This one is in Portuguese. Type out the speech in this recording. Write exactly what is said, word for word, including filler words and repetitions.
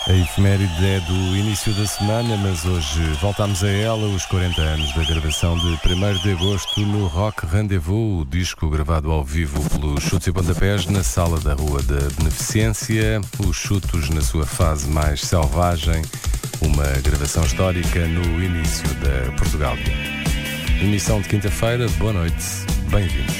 A efeméride é do início da semana, mas hoje voltamos a ela, os quarenta anos da gravação de primeiro de agosto no Rock Rendezvous, o disco gravado ao vivo pelos Chutos e Pontapés na Sala da Rua da Beneficência, os Chutos na sua fase mais selvagem, uma gravação histórica no início da Portugália. Emissão de quinta-feira, boa noite, bem-vindos.